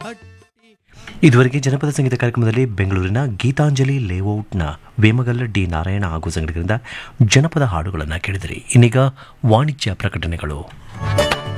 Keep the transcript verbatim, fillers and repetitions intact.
ಇದುವರೆಗೆ ಜನಪದ ಸಂಗೀತ ಕಾರ್ಯಕ್ರಮದಲ್ಲಿ ಬೆಂಗಳೂರಿನ ಗೀತಾಂಜಲಿ ಲೇಔಟ್ನ ವೇಮಗಲ್ಲ ಡಿ ನಾರಾಯಣ ಹಾಗೂ ಸಂಗಡಿಗರಿಂದ ಜನಪದ ಹಾಡುಗಳನ್ನು ಕೇಳಿದಿರಿ. ಇನ್ನೀಗ ವಾಣಿಜ್ಯ ಪ್ರಕಟಣೆಗಳು.